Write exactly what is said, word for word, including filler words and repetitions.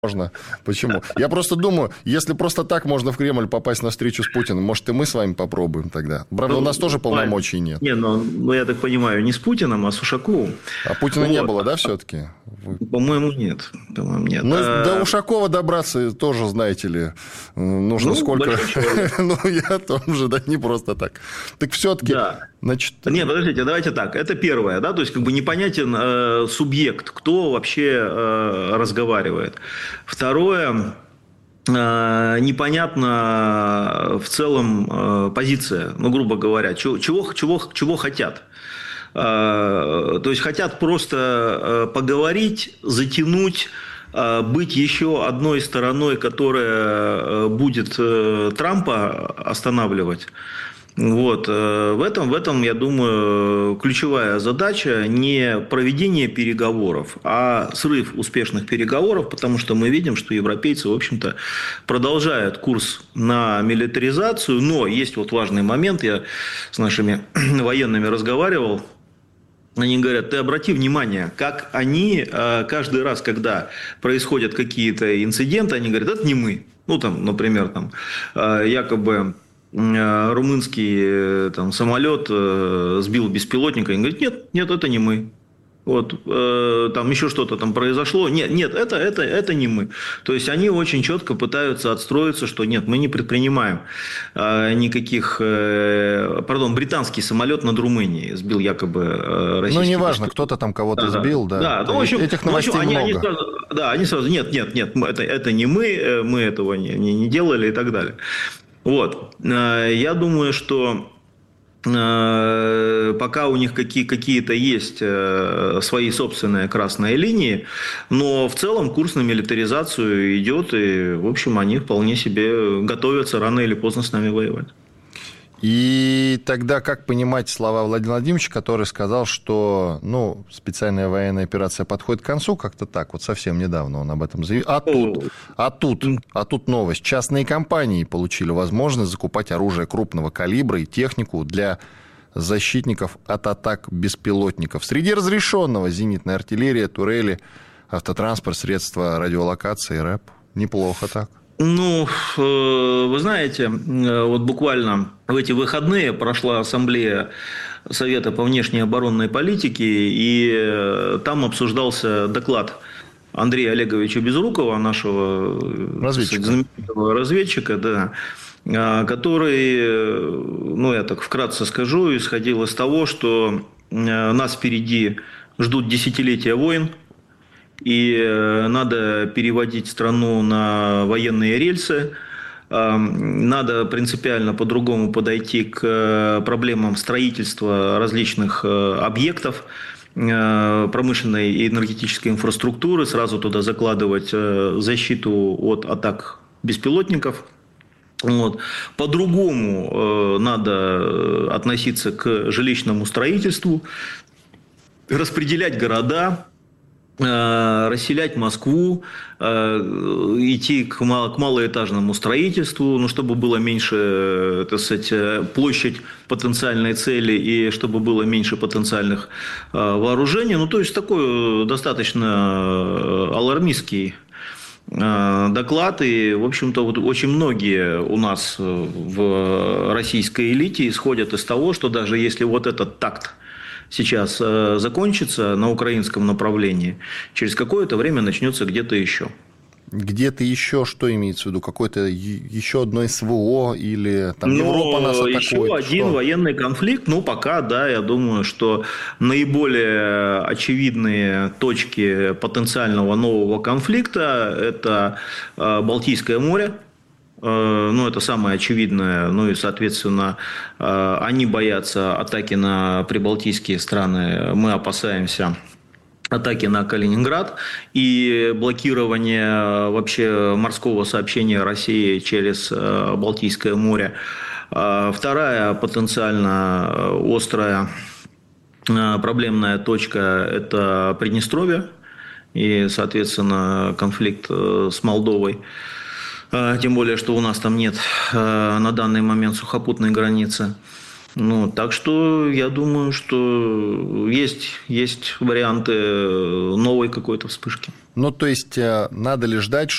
Можно. Почему? Я просто думаю, если просто так можно в Кремль попасть на встречу с Путиным, может, и мы с вами попробуем тогда? Правда, ну, у нас тоже полномочий нет. Не, ну, ну, я так понимаю, не с Путиным, а с Ушаковым. А Путина вот. Не было, да, все-таки? Вы... По-моему, нет. По-моему, нет. Ну, а... до Ушакова добраться тоже, знаете ли, нужно ну, сколько... Ну, я тоже, да, не просто так. Так все-таки... Да. Значит... Нет, подождите, давайте так. Это первое, да, то есть, как бы непонятен э, субъект, кто вообще э, разговаривает. Второе... непонятна в целом позиция, ну, грубо говоря, чего, чего, чего, чего хотят. То есть, хотят просто поговорить, затянуть, быть еще одной стороной, которая будет Трампа останавливать. Вот. В этом, в этом, я думаю, ключевая задача не проведение переговоров, а срыв успешных переговоров, потому что мы видим, что европейцы, в общем-то, продолжают курс на милитаризацию, но есть вот важный момент, я с нашими военными разговаривал, они говорят, ты обрати внимание, как они каждый раз, когда происходят какие-то инциденты, они говорят, это не мы. Ну, там, например, там, якобы... румынский там, самолет сбил беспилотника, и говорит, нет, нет, это не мы. Вот, э, там еще что-то там произошло. Нет, нет, это, это, это не мы. То есть, они очень четко пытаются отстроиться, что нет, мы не предпринимаем э, никаких... Э, пардон, британский самолет над Румынией сбил якобы э, российский... Ну, неважно, кто-то там кого-то да, сбил, да. Да, ну, в общем, этих новостей в общем, много. Они, они сразу, да, они сразу, нет, нет, нет, это, это не мы, мы этого не, не, не делали и так далее. Вот. Я думаю, что пока у них какие, какие-то есть свои собственные красные линии, но в целом курс на милитаризацию идет, и, в общем, они вполне себе готовятся рано или поздно с нами воевать. И тогда как понимать слова Владимира Владимировича, который сказал, что ну, специальная военная операция подходит к концу, как-то так, вот совсем недавно он об этом заявил. А тут, а тут, а тут новость. Частные компании получили возможность закупать оружие крупного калибра и технику для защитников от атак беспилотников. Среди разрешенного зенитная артиллерия, турели, автотранспорт, средства радиолокации, рэп. Неплохо так. Ну, вы знаете, вот буквально в эти выходные прошла ассамблея Совета по внешней оборонной политике, и там обсуждался доклад Андрея Олеговича Безрукова, нашего разведчика, знаменитого разведчика, да, который, ну, я так вкратце скажу, исходил из того, что нас впереди ждут десятилетия войн, и надо переводить страну на военные рельсы, надо принципиально по-другому подойти к проблемам строительства различных объектов промышленной и энергетической инфраструктуры, сразу туда закладывать защиту от атак беспилотников. Вот. По-другому надо относиться к жилищному строительству, распределять города, расселять Москву, идти к малоэтажному строительству, ну, чтобы было меньше, так сказать, площадь потенциальной цели и чтобы было меньше потенциальных вооружений. Ну, то есть, такой достаточно алармистский доклад. И, в общем-то, вот очень многие у нас в российской элите исходят из того, что даже если вот этот такт сейчас закончится на украинском направлении, через какое-то время начнется где-то еще. Где-то еще что имеется в виду? Какое-то еще одно СВО или там ну, Европа нас атакует? Еще один что? Военный конфликт. Ну, пока, да, я думаю, что наиболее очевидные точки потенциального нового конфликта – это Балтийское море. Ну, это самое очевидное. Ну, и, соответственно, они боятся атаки на прибалтийские страны. Мы опасаемся атаки на Калининград и блокирование вообще морского сообщения России через Балтийское море. Вторая потенциально острая проблемная точка – это Приднестровье и, соответственно, конфликт с Молдовой. Тем более, что у нас там нет на данный момент сухопутной границы. Ну, так что я думаю, что есть, есть варианты новой какой-то вспышки. Ну, то есть, надо ли ждать,